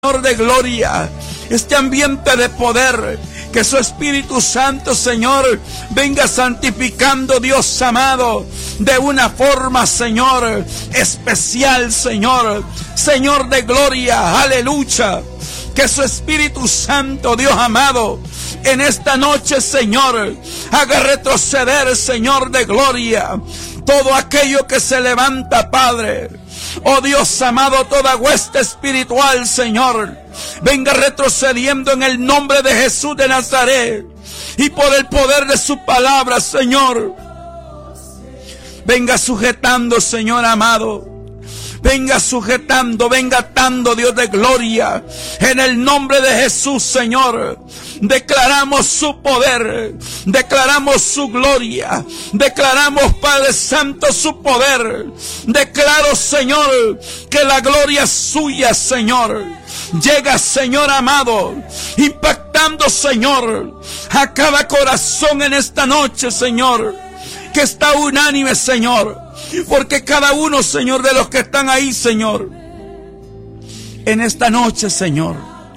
de gloria, este ambiente de poder, que su Espíritu Santo, Señor, venga santificando, Dios amado, de una forma, Señor, especial, Señor, Señor de gloria, aleluya. Que su Espíritu Santo, Dios amado, en esta noche, Señor, haga retroceder, Señor de gloria, todo aquello que se levanta, Padre. Oh Dios amado, toda hueste espiritual, Señor, venga retrocediendo en el nombre de Jesús de Nazaret. Y por el poder de su palabra, Señor, venga sujetando, Señor amado. Venga sujetando, venga atando, Dios de gloria. En el nombre de Jesús, Señor, declaramos su poder, declaramos su gloria, declaramos, Padre Santo, su poder. Declaro, Señor, que la gloria suya, Señor, llega, Señor amado, impactando, Señor, a cada corazón en esta noche, Señor, que está unánime, Señor. Porque cada uno, Señor, de los que están ahí, Señor, en esta noche, Señor,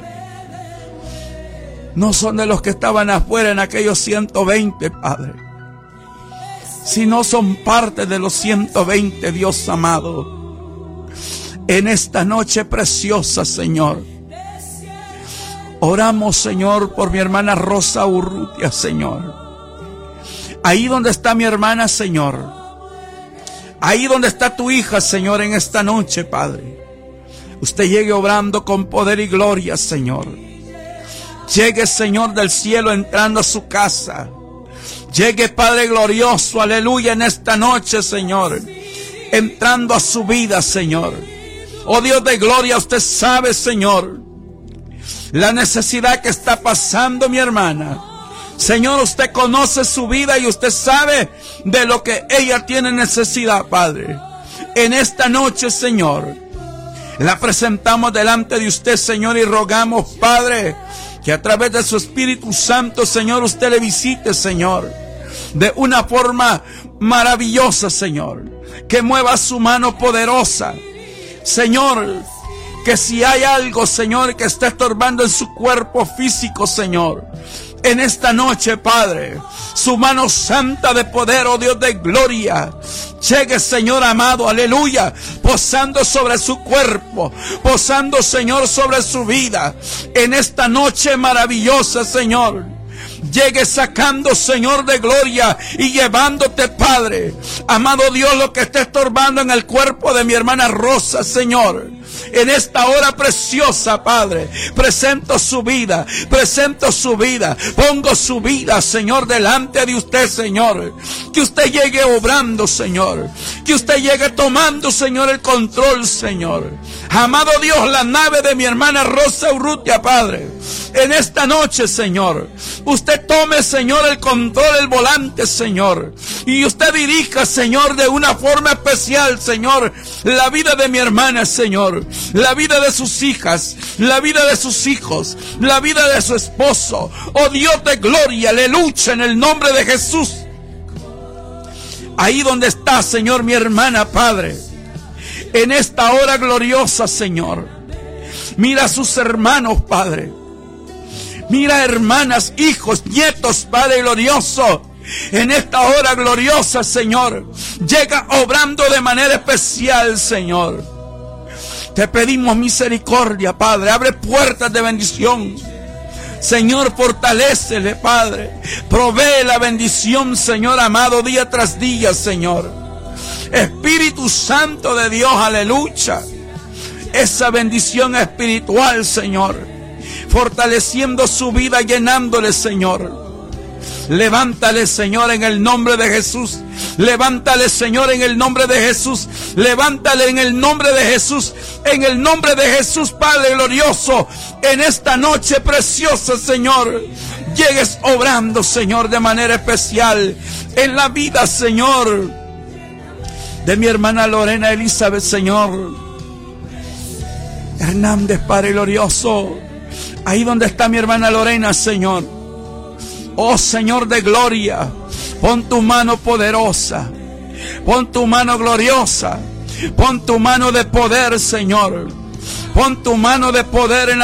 no son de los que estaban afuera en aquellos 120, Padre, sino son parte de los 120, Dios amado. En esta noche preciosa, Señor, oramos, Señor, por mi hermana Rosa Urrutia, Señor. Ahí donde está mi hermana, Señor. Ahí donde está tu hija, Señor, en esta noche, Padre. Usted llegue obrando con poder y gloria, Señor. Llegue, Señor, del cielo entrando a su casa. Llegue, Padre glorioso, aleluya, en esta noche, Señor, entrando a su vida, Señor. Oh Dios de gloria, usted sabe, Señor, la necesidad que está pasando mi hermana. Señor, usted conoce su vida y usted sabe de lo que ella tiene necesidad, Padre. En esta noche, Señor, la presentamos delante de usted, Señor, y rogamos, Padre, que a través de su Espíritu Santo, Señor, usted le visite, Señor, de una forma maravillosa, Señor. Que mueva su mano poderosa, Señor. Que si hay algo, Señor, que está estorbando en su cuerpo físico, Señor, en esta noche, Padre, su mano santa de poder, oh Dios de gloria, llegue, Señor amado, aleluya, posando sobre su cuerpo, posando, Señor, sobre su vida, en esta noche maravillosa, Señor. Llegue sacando, Señor de gloria, y llevándote, Padre, amado Dios, lo que está estorbando en el cuerpo de mi hermana Rosa, Señor. En esta hora preciosa, Padre, presento su vida, pongo su vida, Señor, delante de usted, Señor. Que usted llegue obrando, Señor, que usted llegue tomando, Señor, el control, Señor. Amado Dios, la nave de mi hermana Rosa Urrutia, Padre, en esta noche, Señor, usted tome, Señor, el control, el volante, Señor, y usted dirija, Señor, de una forma especial, Señor, la vida de mi hermana, Señor, la vida de sus hijas, la vida de sus hijos, la vida de su esposo. Oh Dios de gloria, aleluya, en el nombre de Jesús. Ahí donde está, Señor, mi hermana, Padre, en esta hora gloriosa, Señor, mira a sus hermanos, Padre. Mira hermanas, hijos, nietos, Padre glorioso. En esta hora gloriosa, Señor, llega obrando de manera especial, Señor. Te pedimos misericordia, Padre. Abre puertas de bendición. Señor, fortalécele, Padre. Provee la bendición, Señor amado, día tras día, Señor. Espíritu Santo de Dios, aleluya. Esa bendición espiritual, Señor, fortaleciendo su vida, llenándole, Señor. Levántale, Señor, en el nombre de Jesús. Levántale, Señor, en el nombre de Jesús. Levántale en el nombre de Jesús. En el nombre de Jesús, Padre glorioso. En esta noche preciosa, Señor, llegues obrando, Señor, de manera especial en la vida, Señor, de mi hermana Lorena Elizabeth, Señor Hernández, Padre glorioso. Ahí donde está mi hermana Lorena, Señor. Oh Señor de gloria, pon tu mano poderosa, pon tu mano gloriosa, pon tu mano de poder, Señor. Pon tu mano de poder en